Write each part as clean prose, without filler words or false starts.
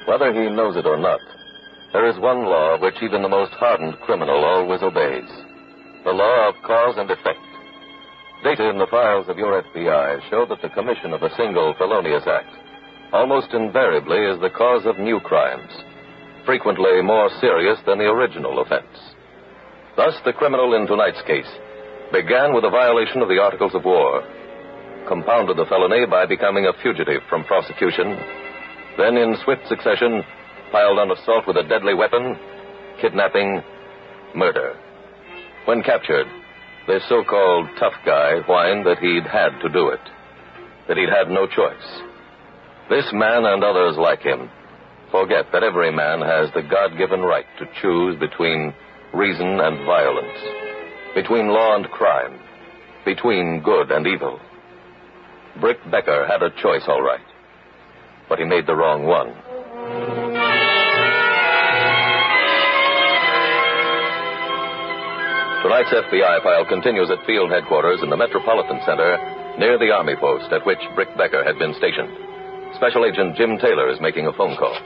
Whether he knows it or not, there is one law which even the most hardened criminal always obeys. The law of cause and effect. Data in the files of your FBI show that the commission of a single felonious act almost invariably is the cause of new crimes, frequently more serious than the original offense. Thus, the criminal in tonight's case began with a violation of the Articles of War, compounded the felony by becoming a fugitive from prosecution, then in swift succession piled on assault with a deadly weapon, kidnapping, murder. When captured, this so-called tough guy whined that he'd had to do it, that he'd had no choice. This man and others like him forget that every man has the God-given right to choose between reason and violence, between law and crime, between good and evil. Brick Becker had a choice, all right, but he made the wrong one. Tonight's FBI file continues at field headquarters in the Metropolitan Center near the Army post at which Brick Becker had been stationed. Special Agent Jim Taylor is making a phone call.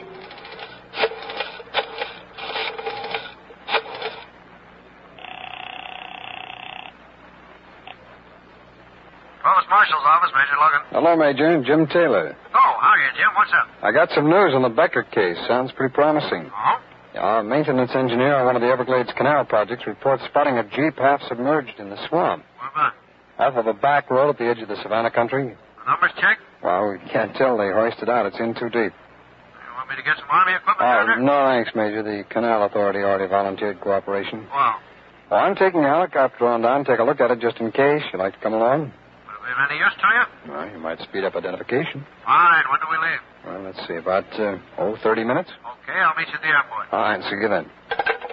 Provost Marshal's office, Major Logan. Hello, Major. Jim Taylor. Oh, how are you, Jim? What's up? I got some news on the Becker case. Sounds pretty promising. Oh? Our maintenance engineer on one of the Everglades Canal projects reports spotting a jeep half submerged in the swamp. What about? Half of a back road at the edge of the Savannah country. The numbers checked? Well, we can't tell. They hoisted out. It's in too deep. You want me to get some Army equipment down there? No, thanks, Major. The Canal Authority already volunteered cooperation. Wow. Well, I'm taking a helicopter on down. Take a look at it just in case. You'd like to come along? Will it be of any use to you? Well, you might speed up identification. Fine. When do we leave? Well, let's see. About, 30 minutes? Okay, I'll meet you at the airport. All right, see you then.